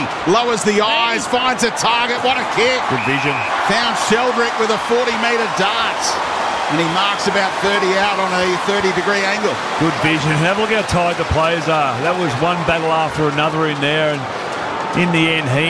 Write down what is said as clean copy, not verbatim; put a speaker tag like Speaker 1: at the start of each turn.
Speaker 1: lowers the eyes, finds a target. What a kick.
Speaker 2: Good vision.
Speaker 1: Found Sheldrick with a 40-metre dart. And he marks about 30 out on a 30-degree angle.
Speaker 2: Good vision. Have a look how tight the players are. That was one battle after another in there. And in the end, he